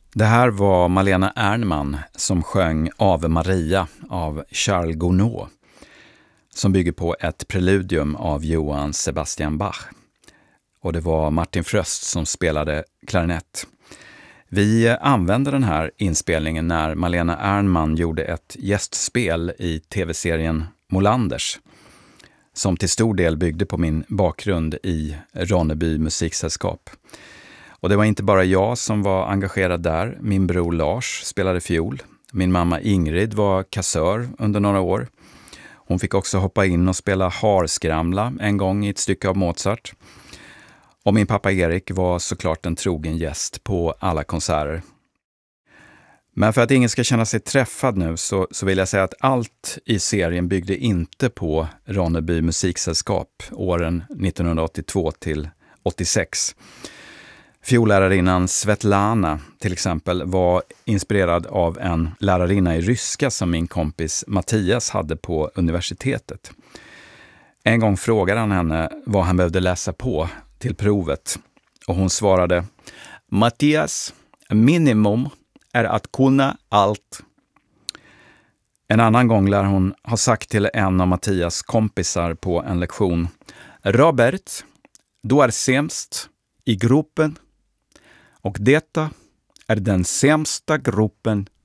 Det här var Malena Ernman som sjöng Ave Maria av Charles Gounod, som bygger på ett preludium av Johann Sebastian Bach. Och det var Martin Fröst som spelade klarinett. Vi använde den här inspelningen när Malena Ernman gjorde ett gästspel i tv-serien Molanders, som till stor del byggde på min bakgrund i Ronneby musiksällskap. Och det var inte bara jag som var engagerad där. Min bror Lars spelade fiol. Min mamma Ingrid var kassör under några år. Hon fick också hoppa in och spela harskramla en gång i ett stycke av Mozart. Och min pappa Erik var såklart en trogen gäst på alla konserter. Men för att ingen ska känna sig träffad nu så vill jag säga att allt i serien byggde inte på Ronneby musiksällskap åren 1982 till 86. Fiollärarinnan Svetlana till exempel var inspirerad av en lärarinna i ryska som min kompis Mattias hade på universitetet. En gång frågade han henne vad han behövde läsa på till provet och hon svarade: Mattias, minimum är att kunna allt. En annan gång lär hon ha sagt till en av Mattias kompisar på en lektion: Robert, du är sämst i gruppen och detta är den sämsta gruppen